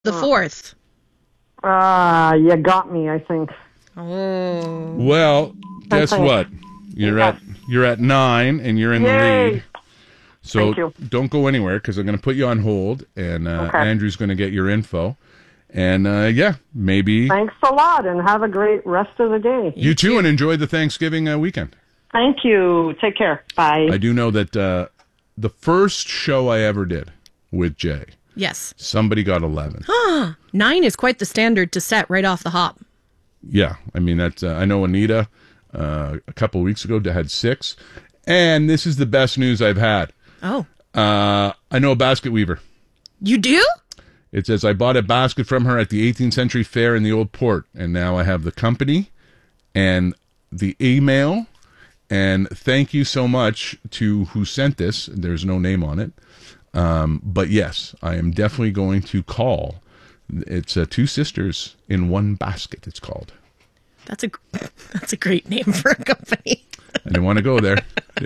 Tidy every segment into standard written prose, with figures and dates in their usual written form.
The 4th. You got me, I think. Oh. Well, guess what? You're at 9, and you're in the lead. So don't go anywhere because I'm going to put you on hold, and Andrew's going to get your info. And, maybe... Thanks a lot, and have a great rest of the day. You too, and enjoy the Thanksgiving weekend. Thank you. Take care. Bye. I do know that the first show I ever did with Jay... Yes. Somebody got 11. 9 is quite the standard to set right off the hop. Yeah. I mean, that's, I know Anita a couple of weeks ago had 6. And this is the best news I've had. Oh. I know a basket weaver. You do? It says, I bought a basket from her at the 18th Century Fair in the Old Port. And now I have the company and the email. And thank you so much to who sent this. There's no name on it. But yes, I am definitely going to call. It's 2 sisters in one basket, it's called. That's a great name for a company. I didn't want to go there.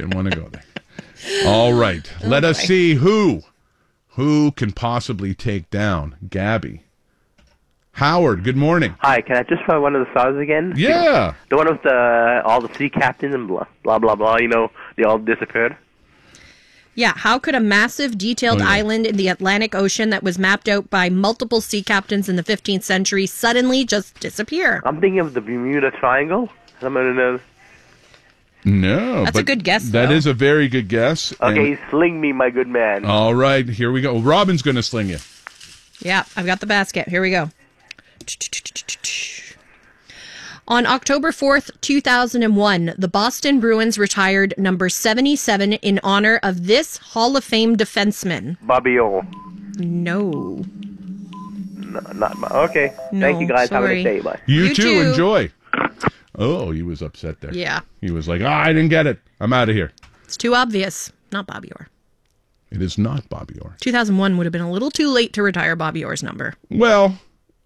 All right. Let us see who can possibly take down Gabby. Howard, good morning. Hi, can I just find one of the songs again? Yeah. The one with all the sea captains and blah, blah, blah, blah, they all disappeared. Yeah, how could a massive, detailed island in the Atlantic Ocean that was mapped out by multiple sea captains in the 15th century suddenly just disappear? I'm thinking of the Bermuda Triangle. Someone knows? No. That's a good guess, That though. is a very good guess. Okay, sling me, my good man. All right, here we go. Robin's going to sling you. Yeah, I've got the basket. Here we go. On October 4th, 2001, the Boston Bruins retired number 77 in honor of this Hall of Fame defenseman. Bobby Orr. No. Okay. No, thank you, guys. sorry. Have a good day. Bye. You too. Enjoy. Oh, he was upset there. Yeah. He was like, I didn't get it. I'm out of here. It's too obvious. Not Bobby Orr. It is not Bobby Orr. 2001 would have been a little too late to retire Bobby Orr's number. Well,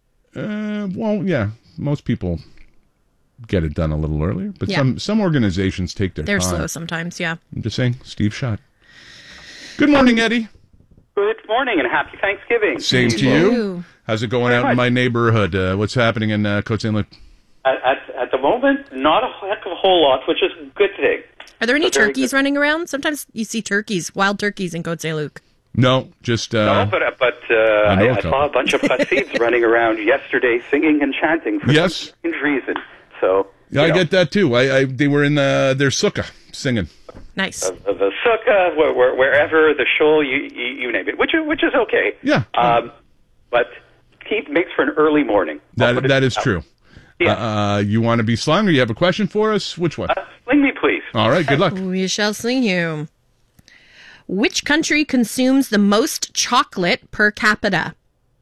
yeah. Most people get it done a little earlier, but some organizations take their time. They're slow sometimes, yeah. I'm just saying, Steve Schott. Good morning, Eddie. Good morning and happy Thanksgiving. Same to you. How's it going out in my neighborhood? What's happening in Côte Saint-Luc? At the moment, not a heck of a whole lot, which is a good thing. Are there any turkeys running around? Sometimes you see wild turkeys in Côte Saint-Luc. No, just... no, but I saw a bunch of Hasids running around yesterday singing and chanting for some strange reason. So, yeah, I get that too. They were in their sukkah singing. Nice. The sukkah, wherever, the shul, you name it, which is okay. Yeah. But makes for an early morning. That is true. Yeah. You want to be slung, or you have a question for us? Which one? Sling me, please. All right, good luck. We shall sling you. Which country consumes the most chocolate per capita?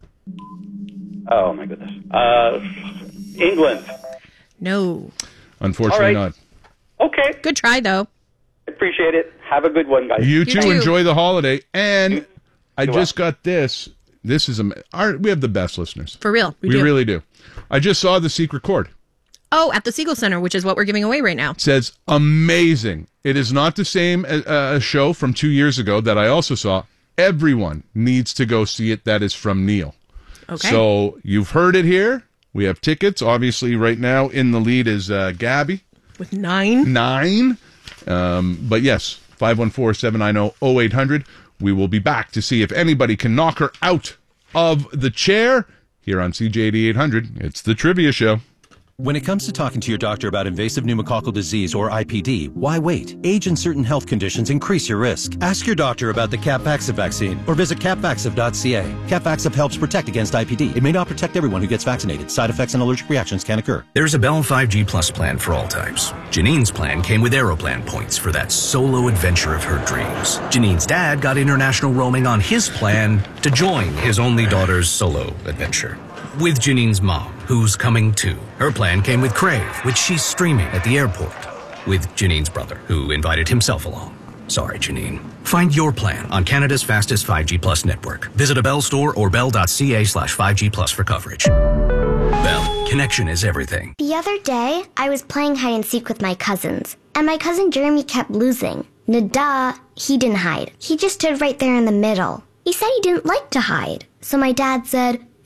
Oh, my goodness. England. No. Unfortunately not. Okay. Good try, though. Appreciate it. Have a good one, guys. You too. Enjoy the holiday. And I just got this. This is we have the best listeners. For real. We really do. I just saw The Secret Chord. Oh, at the Siegel Center, which is what we're giving away right now. It says, amazing. It is not the same show from 2 years ago that I also saw. Everyone needs to go see it. That is from Neil. Okay. So you've heard it here. We have tickets. Obviously, right now in the lead is Gabby. With 9. 9. But yes, 514-790-0800. We will be back to see if anybody can knock her out of the chair here on CJ 8800. It's the Trivia Show. When it comes to talking to your doctor about invasive pneumococcal disease or IPD, why wait? Age and certain health conditions increase your risk. Ask your doctor about the Capvaxive vaccine or visit capvaxive.ca. Capvaxive helps protect against IPD. It may not protect everyone who gets vaccinated. Side effects and allergic reactions can occur. There's a Bell 5G Plus plan for all types. Janine's plan came with Aeroplan points for that solo adventure of her dreams. Janine's dad got international roaming on his plan to join his only daughter's solo adventure. With Janine's mom, who's coming too. Her plan came with Crave, which she's streaming at the airport. With Janine's brother, who invited himself along. Sorry, Janine. Find your plan on Canada's fastest 5G Plus network. Visit a Bell store or bell.ca/5G Plus for coverage. Bell, connection is everything. The other day, I was playing hide and seek with my cousins, and my cousin Jeremy kept losing. Nada, he didn't hide. He just stood right there in the middle. He said he didn't like to hide. So my dad said,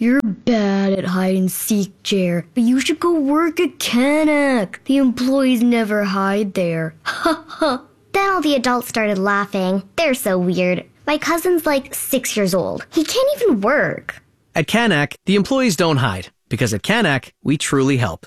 You're bad at hide and seek, Jer, but you should go work at Canuck. The employees never hide there. Ha ha. Then all the adults started laughing. They're so weird. My cousin's like 6 years old. He can't even work. At Canuck, the employees don't hide, because at Canuck, we truly help.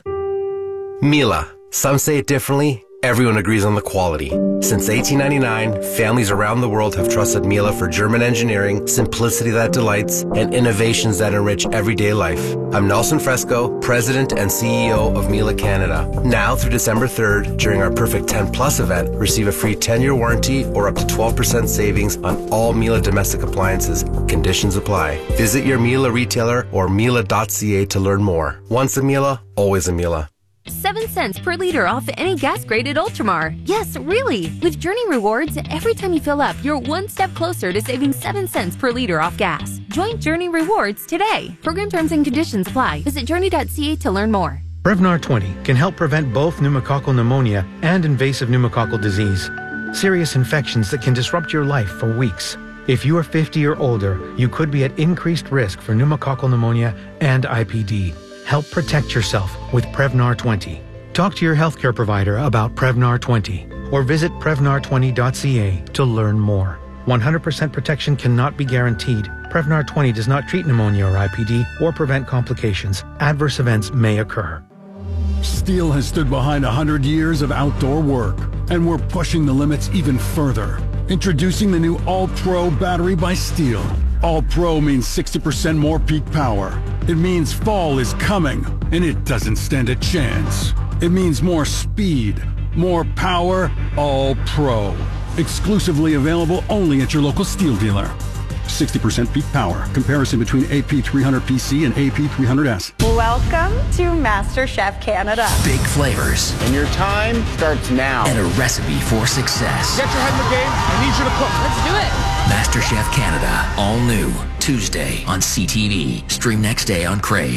Miele. Some say it differently. Everyone agrees on the quality. Since 1899, families around the world have trusted Miele for German engineering, simplicity that delights, and innovations that enrich everyday life. I'm Nelson Fresco, President and CEO of Miele Canada. Now through December 3rd, during our Perfect 10 Plus event, receive a free 10-year warranty or up to 12% savings on all Miele domestic appliances. Conditions apply. Visit your Miele retailer or Miele.ca to learn more. Once a Miele, always a Miele. 7 cents per liter off any gas grade at Ultramar. Yes, really. With Journey Rewards, every time you fill up, you're one step closer to saving 7 cents per liter off gas. Join Journey Rewards today. Program terms and conditions apply. Visit journey.ca to learn more. Prevnar 20 can help prevent both pneumococcal pneumonia and invasive pneumococcal disease, serious infections that can disrupt your life for weeks. If you are 50 or older, you could be at increased risk for pneumococcal pneumonia and IPD. Help protect yourself with Prevnar 20. Talk to your healthcare provider about Prevnar 20 or visit Prevnar20.ca to learn more. 100% protection cannot be guaranteed. Prevnar 20 does not treat pneumonia or IPD or prevent complications. Adverse events may occur. Steel has stood behind 100 years of outdoor work, and we're pushing the limits even further. Introducing the new All-Pro battery by Steel. All-Pro means 60% more peak power. It means fall is coming, and it doesn't stand a chance. It means more speed, more power, All-Pro. Exclusively available only at your local Steel dealer. 60% peak power. Comparison between AP300PC and AP300S. Welcome to MasterChef Canada. Big flavors. And your time starts now. And a recipe for success. Get your head in the game. I need you to cook. Let's do it. MasterChef Canada. All new. Tuesday on CTV. Stream next day on Crave.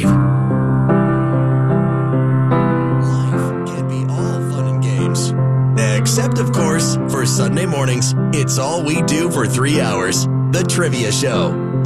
Life can be all fun and games. Except, of course, for Sunday mornings. It's all we do for 3 hours. The Trivia Show.